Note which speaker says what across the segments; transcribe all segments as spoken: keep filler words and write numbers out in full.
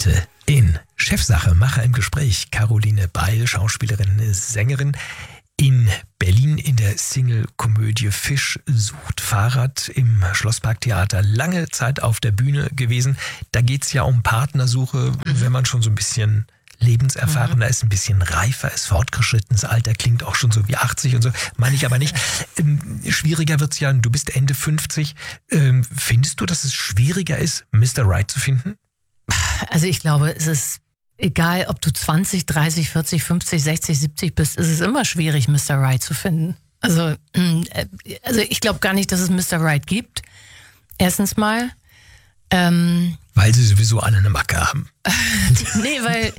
Speaker 1: Heute in Chefsache, Macher im Gespräch, Caroline Beil, Schauspielerin, Sängerin, in Berlin in der Single-Komödie Fisch sucht Fahrrad im Schlossparktheater lange Zeit auf der Bühne gewesen. Da geht's ja um Partnersuche, mhm. wenn man schon so ein bisschen lebenserfahrener mhm. ist, ein bisschen reifer ist, fortgeschrittenes Alter, klingt auch schon so wie achtzig und so, meine ich aber nicht. Ähm, schwieriger wird's ja, du bist Ende fünfzig. Ähm, findest du, dass es schwieriger ist, Mister Right zu finden?
Speaker 2: Also ich glaube, es ist egal, ob du zwanzig, dreißig, vierzig, fünfzig, sechzig, siebzig bist, ist es immer schwierig, Mister Right zu finden. Also, also ich glaube gar nicht, dass es Mister Right gibt. Erstens mal. Ähm,
Speaker 1: weil sie sowieso alle eine Macke haben.
Speaker 2: nee, weil,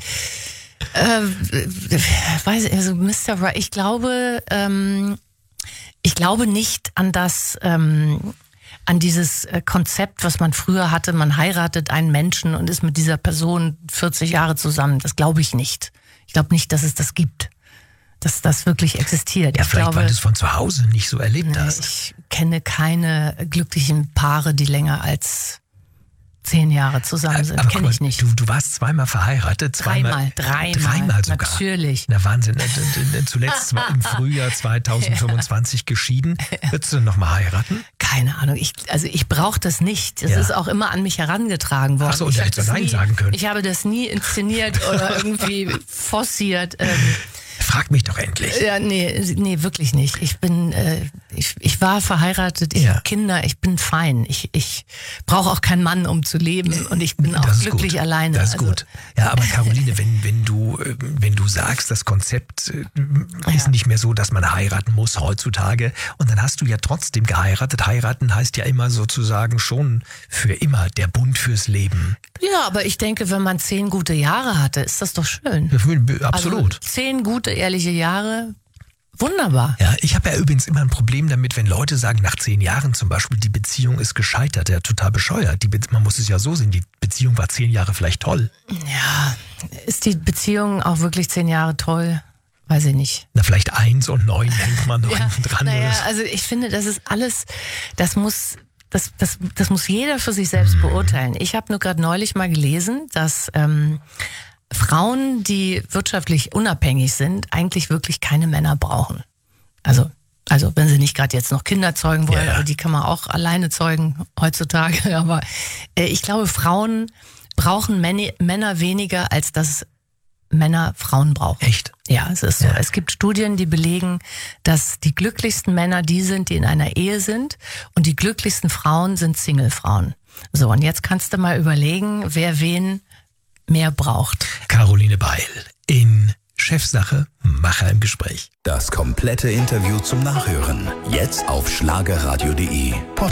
Speaker 2: äh, weiß ich, also Mister Right, ich glaube, ähm, ich glaube nicht an das, ähm, an dieses Konzept, was man früher hatte, man heiratet einen Menschen und ist mit dieser Person vierzig Jahre zusammen. Das glaube ich nicht. Ich glaube nicht, dass es das gibt. Dass das wirklich existiert.
Speaker 1: Ja,
Speaker 2: ich
Speaker 1: vielleicht,
Speaker 2: glaube,
Speaker 1: weil du es von zu Hause nicht so erlebt
Speaker 2: nee,
Speaker 1: hast.
Speaker 2: Ich kenne keine glücklichen Paare, die länger als zehn Jahre zusammen sind.
Speaker 1: Aber
Speaker 2: kenne ich nicht.
Speaker 1: Du, du warst zweimal verheiratet. Zweimal,
Speaker 2: dreimal. Dreimal,
Speaker 1: dreimal sogar.
Speaker 2: Natürlich.
Speaker 1: Na Wahnsinn. Zuletzt im Frühjahr zwanzig fünfundzwanzig ja. geschieden. Würdest du noch mal heiraten?
Speaker 2: Keine Ahnung. Ich, also ich brauche das nicht. Das
Speaker 1: ja.
Speaker 2: ist auch immer an mich herangetragen worden.
Speaker 1: Ach so, und da hättest du Nein
Speaker 2: nie,
Speaker 1: sagen können.
Speaker 2: Ich habe das nie inszeniert oder irgendwie forciert. Ähm,
Speaker 1: Frag mich doch endlich.
Speaker 2: Ja, nee, nee, wirklich nicht. Ich bin, äh, ich, ich war verheiratet, ich
Speaker 1: ja.
Speaker 2: habe Kinder, ich bin fein. Ich, ich brauche auch keinen Mann, um zu leben, und ich bin auch glücklich
Speaker 1: gut.
Speaker 2: alleine.
Speaker 1: Das ist
Speaker 2: also,
Speaker 1: gut. Ja, aber Caroline, wenn, wenn du, wenn du sagst, das Konzept ist
Speaker 2: ja.
Speaker 1: nicht mehr so, dass man heiraten muss heutzutage, und dann hast du ja trotzdem geheiratet. Heiraten heißt ja immer sozusagen schon für immer, der Bund fürs Leben.
Speaker 2: Ja, aber ich denke, wenn man zehn gute Jahre hatte, ist das doch schön.
Speaker 1: Absolut.
Speaker 2: Also zehn gute, ehrliche Jahre, wunderbar.
Speaker 1: Ja, ich habe ja übrigens immer ein Problem damit, wenn Leute sagen, nach zehn Jahren zum Beispiel, die Beziehung ist gescheitert. Ja, total bescheuert. Die Be- man muss es ja so sehen, die Beziehung war zehn Jahre vielleicht toll.
Speaker 2: Ja, ist die Beziehung auch wirklich zehn Jahre toll? Weiß ich nicht.
Speaker 1: Na, vielleicht eins und neun hängt man noch
Speaker 2: ja,
Speaker 1: dran.
Speaker 2: Naja, also ich finde, das ist alles, das muss... Das, das, das muss jeder für sich selbst beurteilen. Ich habe nur gerade neulich mal gelesen, dass ähm, Frauen, die wirtschaftlich unabhängig sind, eigentlich wirklich keine Männer brauchen. Also, also wenn sie nicht gerade jetzt noch Kinder zeugen wollen,
Speaker 1: ja.
Speaker 2: aber die kann man auch alleine zeugen heutzutage. Aber äh, ich glaube, Frauen brauchen Männer, Männer weniger, als dass Männer Frauen brauchen.
Speaker 1: Echt?
Speaker 2: Ja, es ist so.
Speaker 1: Ja.
Speaker 2: Es gibt Studien, die belegen, dass die glücklichsten Männer die sind, die in einer Ehe sind, und die glücklichsten Frauen sind Single-Frauen. So, und jetzt kannst du mal überlegen, wer wen mehr braucht.
Speaker 1: Caroline Beil in Chefsache, Macher im Gespräch.
Speaker 3: Das komplette Interview zum Nachhören. Jetzt auf schlagerradio punkt de Podcast.